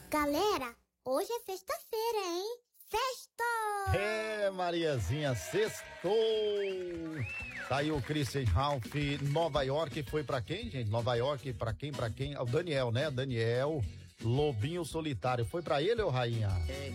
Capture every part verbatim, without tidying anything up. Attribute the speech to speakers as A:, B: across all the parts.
A: Galera, hoje é sexta-feira, hein? Sextou!
B: É, Mariazinha, sextou! Tá aí o Christian Ralph, Nova York, foi pra quem, gente? Nova York, pra quem, pra quem? O Daniel, né? Daniel, Lobinho Solitário. Foi pra ele, ô Rainha?
C: É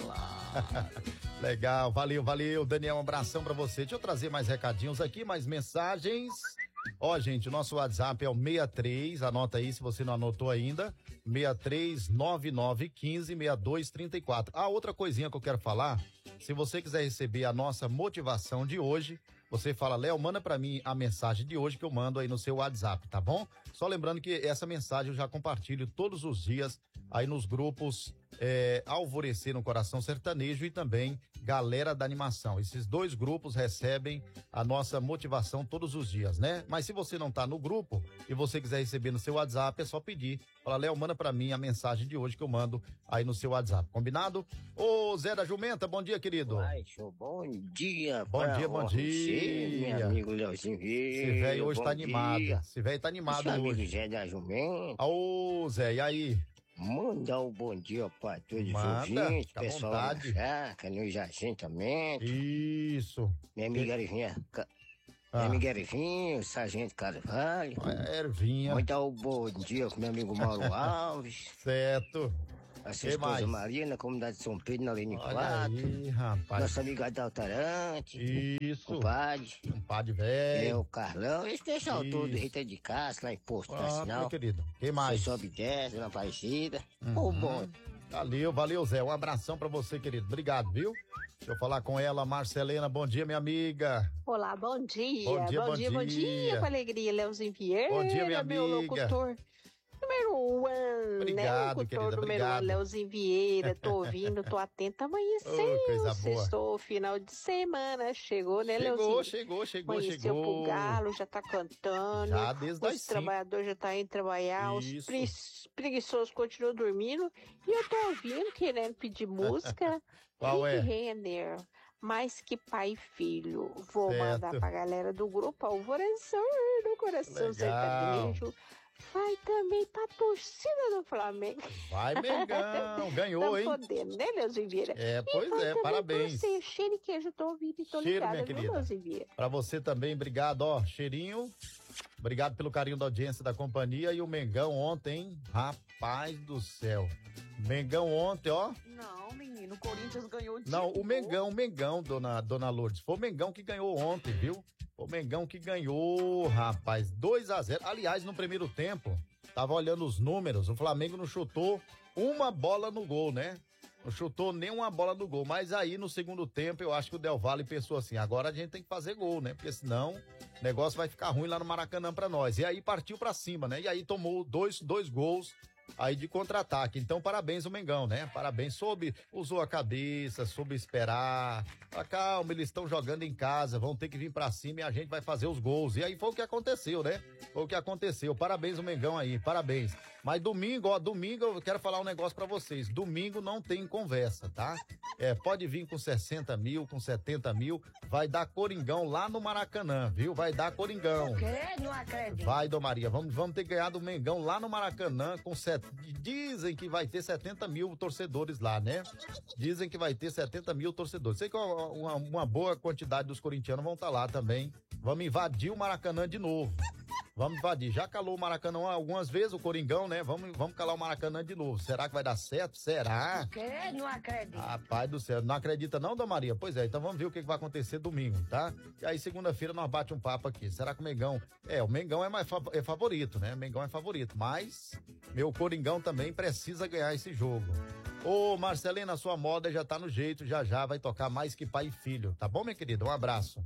C: claro.
B: Legal, valeu, valeu, Daniel, um abração pra você. Deixa eu trazer mais recadinhos aqui, mais mensagens. Ó, gente, o nosso WhatsApp é o sessenta e três, anota aí se você não anotou ainda, sessenta e três, nove nove um cinco, seis dois três quatro. Ah, outra coisinha que eu quero falar, se você quiser receber a nossa motivação de hoje, você fala, Léo, manda pra mim a mensagem de hoje que eu mando aí no seu WhatsApp, tá bom? Só lembrando que essa mensagem eu já compartilho todos os dias aí nos grupos é, Alvorecer no Coração Sertanejo e também Galera da Animação. Esses dois grupos recebem a nossa motivação todos os dias, né? Mas se você não tá no grupo e você quiser receber no seu WhatsApp, é só pedir. Fala, Léo, manda pra mim a mensagem de hoje que eu mando aí no seu WhatsApp. Combinado? Ô, Zé da Jumenta, bom dia, querido.
C: Ai, show, bom dia.
B: Bom dia, bom dia.
C: Você, meu amigo Leozinho Vieira.
B: Esse velho hoje
C: bom
B: tá
C: dia.
B: animado. Esse velho tá animado
C: Seu
B: hoje.
C: amigo Zé da Jumenta.
B: Ô, Zé, e aí?
C: Manda um bom dia pra todos
B: Manda,
C: os ouvintes,
B: fica à
C: pessoal lá na
B: vontade.
C: chácara, no assentamento.
B: Isso.
C: Minha amiga Ervinha, Ca-
B: Ah.
C: minha amiga Ervinha, o Sargento Carvalho.
B: É, Ervinha.
C: Manda um bom dia pro meu amigo Mauro Alves.
B: Certo.
C: A sua
B: Que mais?
C: esposa Maria, na comunidade de São Pedro, na Lene
B: Olha
C: quatro.
B: aí, rapaz.
C: Nosso amigo Adalto Arante.
B: Isso.
C: Compadre.
B: Um pá de
C: É,
B: velho.
C: o Carlão, esse pessoal
B: Isso.
C: todo, Rita de Castro, lá em Posto
B: Ah,
C: Nacional.
B: meu querido. Quem mais?
C: Você sobe e desce, na Aparecida.
B: Uhum.
C: Ô, bom.
B: Valeu, valeu, Zé. Um abração pra você, querido. Obrigado, viu? Deixa eu falar com ela, Marcelena. Bom dia, minha amiga.
D: Olá, bom dia.
B: Bom dia, bom
D: dia, bom
B: dia.
D: dia, com alegria, Leozinho Vieira.
B: Bom dia, minha
D: meu
B: amiga.
D: locutor número um, né?
B: Obrigado,
D: Locutor
B: querida,
D: número
B: obrigado.
D: um, Leozinho Vieira. Tô ouvindo, tô atenta. Amanheceu,
B: Ô, coisa boa.
D: sextou, final de semana. Chegou, né,
B: Chegou,
D: Leozinho?
B: chegou, chegou,
D: Amanheceu
B: chegou.
D: pro galo, já tá cantando.
B: Já desde
D: os
B: as cinco.
D: trabalhadores já tá indo trabalhar.
B: Isso.
D: Os pre- preguiçosos continuam dormindo. E eu tô ouvindo, querendo pedir música.
B: Qual é?
D: Rick Renner. Mais que pai e filho. Vou
B: Certo.
D: mandar pra galera do grupo Alvorecer no Coração
B: Legal.
D: Sertanejo. Vai também pra torcida do Flamengo.
B: Vai, Mengão. Ganhou,
D: Tá
B: hein?
D: podendo, né, Leozinho Vieira?
B: É,
D: E
B: pois
D: vai
B: é,
D: também
B: parabéns.
D: Pra você, cheiro e queijo, tô ouvindo e tô
B: Cheiro,
D: ligada,
B: minha
D: viu,
B: querida.
D: Leozinho Vieira?
B: Pra você também, obrigado, ó, cheirinho. Obrigado pelo carinho da audiência da companhia. E o Mengão ontem, rapaz do céu. Mengão ontem, ó.
E: Não, menino, o Corinthians ganhou de
B: Não,
E: novo.
B: o Mengão, o Mengão, dona, dona Lourdes. Foi o Mengão que ganhou ontem, viu? Foi o Mengão que ganhou, rapaz, dois a zero. Aliás, no primeiro tempo, tava olhando os números, o Flamengo não chutou uma bola no gol, né? Não chutou nem uma bola no gol. Mas aí, no segundo tempo, eu acho que o Del Valle pensou assim, agora a gente tem que fazer gol, né? Porque senão o negócio vai ficar ruim lá no Maracanã pra nós. E aí partiu pra cima, né? E aí tomou dois, dois gols aí de contra-ataque. Então, parabéns ao Mengão, né? Parabéns, soube, usou a cabeça, soube esperar. Ah, calma, eles estão jogando em casa, vão ter que vir pra cima e a gente vai fazer os gols. E aí foi o que aconteceu, né? Foi o que aconteceu. Parabéns ao Mengão aí, parabéns. Mas domingo, ó, domingo eu quero falar um negócio pra vocês. Domingo não tem conversa, tá? É, pode vir com sessenta mil, com setenta mil, vai dar Coringão lá no Maracanã, viu? Vai dar Coringão.
E: Que? Não acredito.
B: Vai, Dom Maria, vamos, vamos ter ganhado o Mengão lá no Maracanã com set... Dizem que vai ter setenta mil torcedores lá, né? Dizem que vai ter setenta mil torcedores. Sei que uma, uma, uma boa quantidade dos corintianos vão estar lá também. Vamos invadir o Maracanã de novo. Vamos invadir. Já calou o Maracanã algumas vezes, o Coringão, né? Vamos, vamos calar o Maracanã de novo. Será que vai dar certo? Será?
E: Que? Não acredito.
B: Rapaz do céu, não acredita não, Dona Maria? Pois é, então vamos ver o que, que vai acontecer domingo, tá? E aí segunda-feira nós bate um papo aqui. Será que o Mengão... É, o Mengão é, mais, é favorito, né? O Mengão é favorito, mas meu Coringão também precisa ganhar esse jogo. Ô, Marcelina, sua moda já tá no jeito, já já vai tocar Mais Que Pai e Filho, tá bom, minha querida? Um abraço.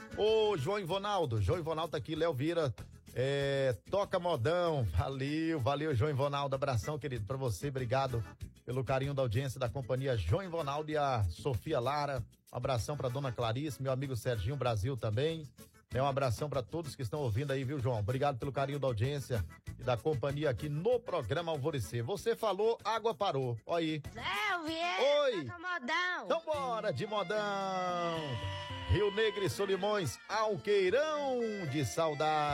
B: Ô, João Ivonaldo, João Ivonaldo tá aqui, Léo Vieira, é, toca modão, valeu, valeu, João Ivonaldo, abração, querido, pra você, obrigado pelo carinho da audiência da companhia João Ivonaldo e a Sofia Lara, um abração pra dona Clarice, meu amigo Serginho Brasil também, é um abração pra todos que estão ouvindo aí, viu, João? Obrigado pelo carinho da audiência e da companhia aqui no programa Alvorecer. Você falou, água parou, olha aí.
E: Léo Vieira,
B: Oi.
E: toca modão.
B: Então bora de modão. Rio Negro e Solimões, Alqueirão de saudade.